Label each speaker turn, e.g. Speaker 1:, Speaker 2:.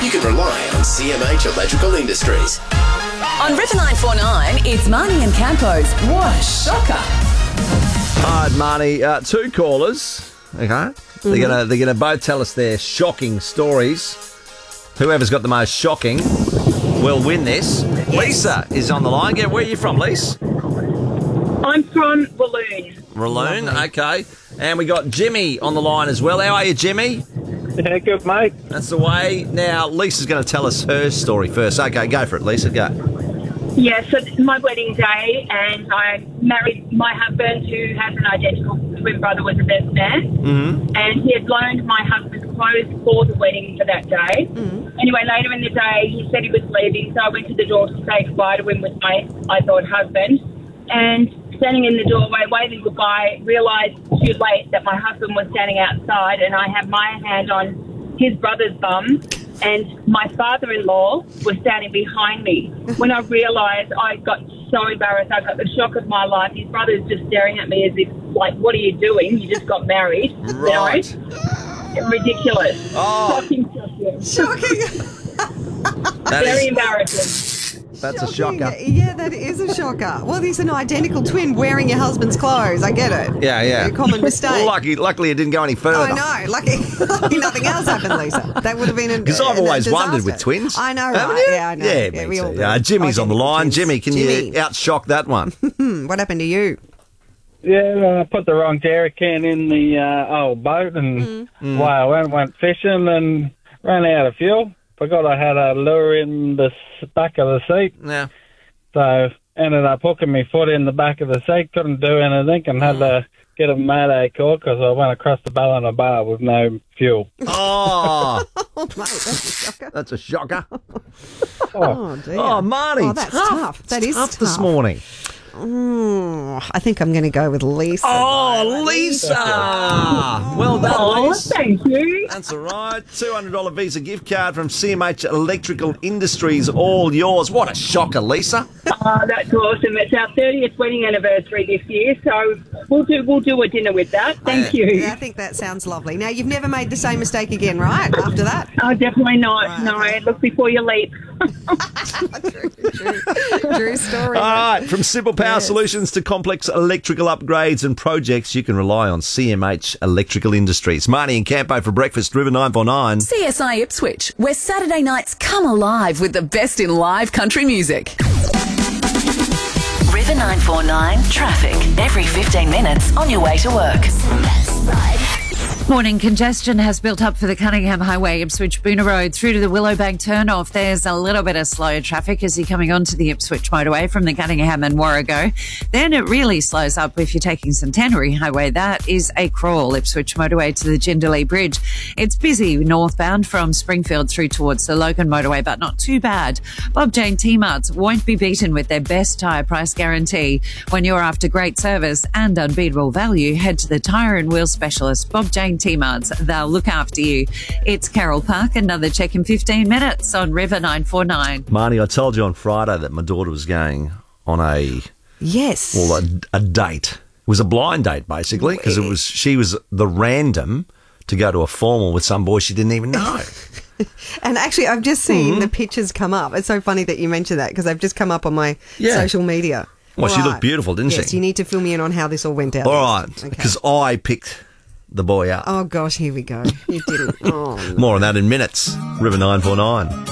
Speaker 1: you can rely on CMH Electrical Industries.
Speaker 2: On River 949, it's Marnie and Campo's What a Shocker.
Speaker 3: All right, Marnie, two callers, okay? They're gonna both tell us their shocking stories. Whoever's got the most shocking will win this. Yes. Lisa is on the line. Yeah, where are you from, Lisa?
Speaker 4: I'm from Walloon.
Speaker 3: Walloon, okay. And we got Jimmy on the line as well. How are you, Jimmy?
Speaker 5: Yeah, good, mate.
Speaker 3: That's the way. Now, Lisa's going to tell us her story first. Okay, go for it, Lisa, go.
Speaker 4: Yeah, so it's my wedding day, and I married my husband, who has an identical twin brother, was the best man. Mm-hmm. And he had loaned my husband's clothes for the wedding for that day. Mm-hmm. Anyway, later in the day, he said he was leaving, so I went to the door to say goodbye to him with my, I thought, husband. And standing in the doorway, waving goodbye, realised too late that my husband was standing outside, and I had my hand on his brother's bum, and my father-in-law was standing behind me. When I realised, I got so embarrassed. I got the shock of my life. His brother's just staring at me as if, like, what are you doing? You just got married.
Speaker 3: Right.
Speaker 4: You know? Ridiculous.
Speaker 3: Oh.
Speaker 4: Shocking. Very embarrassing.
Speaker 3: That's a shocker.
Speaker 6: Yeah, that is a shocker. Well, he's an identical twin wearing your husband's clothes. I get it.
Speaker 3: Yeah.
Speaker 6: A common mistake.
Speaker 3: Luckily, it didn't go any further.
Speaker 6: I know. Lucky nothing else happened, Lisa. That would have been
Speaker 3: because I've always wondered with twins.
Speaker 6: I know, right?
Speaker 3: You?
Speaker 6: Yeah, I know.
Speaker 3: Yeah, me too. Jimmy's on the line.
Speaker 6: Twins.
Speaker 3: Jimmy, can you outshock that one?
Speaker 6: What happened to you?
Speaker 5: Yeah, I put the wrong jerry can in the old boat, and I went fishing and ran out of fuel. Forgot I had a lure in the back of the seat.
Speaker 3: Yeah.
Speaker 5: So ended up hooking my foot in the back of the seat. Couldn't do anything and had to get a mayday call because I went across the Ballina Bar with no fuel.
Speaker 3: Oh,
Speaker 6: Oh, mate, that's a shocker.
Speaker 3: that's a shocker.
Speaker 6: Oh, dear.
Speaker 3: Oh, Marty,
Speaker 6: Oh, that's tough. That is
Speaker 3: tough this morning.
Speaker 6: I think I'm going to go with Lisa.
Speaker 3: Oh, Lisa! Well done,
Speaker 4: Oh,
Speaker 3: Lisa.
Speaker 4: thank you.
Speaker 3: That's all right. $200 Visa gift card from CMH Electrical Industries, all yours. What a shocker, Lisa.
Speaker 4: Oh, that's awesome. It's our 30th wedding anniversary this year, so we'll do a dinner with that. Thank you.
Speaker 6: Yeah, I think that sounds lovely. Now, you've never made the same mistake again, right, after that?
Speaker 4: Oh, definitely not.
Speaker 6: Right,
Speaker 4: No,
Speaker 6: okay.
Speaker 4: look before you leap.
Speaker 6: True story.
Speaker 3: All right, from simple power solutions to complex electrical upgrades and projects, you can rely on CMH Electrical Industries. Marnie and Campo for breakfast, River 949.
Speaker 2: CSI Ipswich, where Saturday nights come alive with the best in live country music. River 949 traffic every 15 minutes on your way to work.
Speaker 7: Morning congestion has built up for the Cunningham Highway, Ipswich Boona Road through to the Willowbank turnoff. There's a little bit of slow traffic as you're coming onto the Ipswich motorway from the Cunningham and Warrego. Then it really slows up if you're taking Centenary Highway. That is a crawl, Ipswich motorway to the Jindalee Bridge. It's busy northbound from Springfield through towards the Logan motorway, but not too bad. Bob Jane T-Marts won't be beaten with their best tyre price guarantee. When you're after great service and unbeatable value, head to the tyre and wheel specialist, Bob Jane T-Marts. They'll look after you. It's Carol Park. Another check in 15 minutes on River 949.
Speaker 3: Marnie, I told you on Friday that my daughter was going on a date. It was a blind date, basically, because she was the random to go to a formal with some boy she didn't even know.
Speaker 6: And actually, I've just seen the pictures come up. It's so funny that you mentioned that because they've just come up on my social media.
Speaker 3: Well, she looked beautiful, didn't she?
Speaker 6: Yes, you need to fill me in on how this all went down.
Speaker 3: All right, because I picked the boy up.
Speaker 6: Oh, gosh, here we go. You didn't. Oh, no.
Speaker 3: More on that in minutes. River 949.